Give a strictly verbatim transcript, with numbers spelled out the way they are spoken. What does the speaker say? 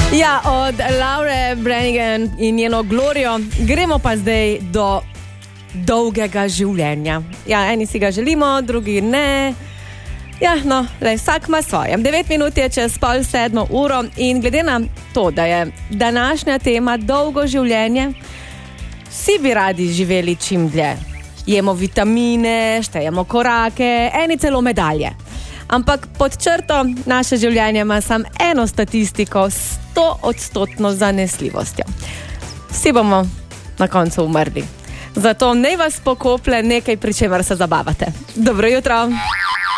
Ja, od Laure Branigan in njeno glorijo gremo pa zdaj do dolgega življenja. Ja, eni si ga želimo, drugi ne. Ja, no, le, vsak ima svoje. Devet minut je čez pol sedmo uro in glede na to, da je današnja tema dolgo življenje, vsi bi radi živeli čim dlje. Jemo vitamine, štejemo korake, eni celo medalje. Ampak pod črto naše življenje ima samo eno statistiko, sto odstotno zanesljivostjo. Vsi bomo na koncu umrli. Zato naj vas pokoplje nekaj, pri čemer se zabavate. Dobro jutro!